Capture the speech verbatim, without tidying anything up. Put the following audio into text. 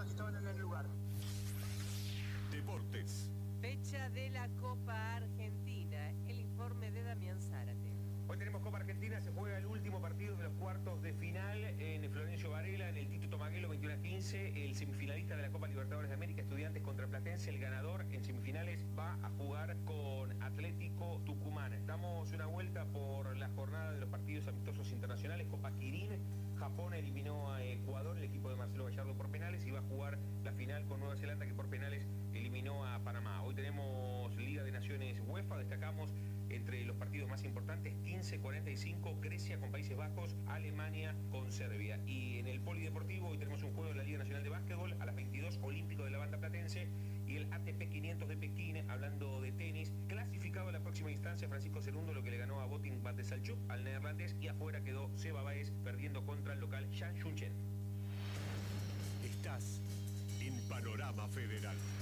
que estaban en el lugar. Deportes. Fecha de la Copa Argentina. El informe de Damián Zárate. Hoy tenemos Copa Argentina, se juega el último partido de los cuartos de final en Florencio Varela, en el Tito Tomaguelo, veintiuno a quince, el semifinalista de la Copa Libertadores de América, Estudiantes contra Platense, el ganador en semifinales va a jugar con Atlético Tucumán. Damos una vuelta por la jornada de los partidos amistosos internacionales. Copa Quirín, Japón eliminó a Ecuador, el equipo de Marcelo Gallardo por penales, y va a jugar la final con Nueva Zelanda, que por penales eliminó a Panamá. Hoy tenemos Liga de Naciones UEFA, destacamos entre los partidos más importantes, quince cuarenta y cinco, Grecia con Países Bajos, Alemania con Serbia. Y en el polideportivo hoy tenemos un juego de la Liga Nacional de Básquetbol, a las veintidós, Olímpico de la Banda Platense, y el A T P quinientos de Pekín, hablando de tenis, clasificado a la próxima instancia Francisco Cerundo, lo que le ganó a Botin Van de Salchuk, al neerlandés, y afuera quedó Seba Baez perdiendo contra el local Jan Shunchen. Estás en Panorama Federal.